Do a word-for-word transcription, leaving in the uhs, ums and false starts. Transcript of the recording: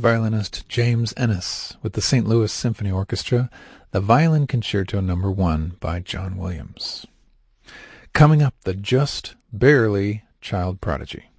violinist James Ennis with the Saint Louis Symphony Orchestra, the Violin Concerto Number One by John Williams. Coming up, the Just Barely Child Prodigy.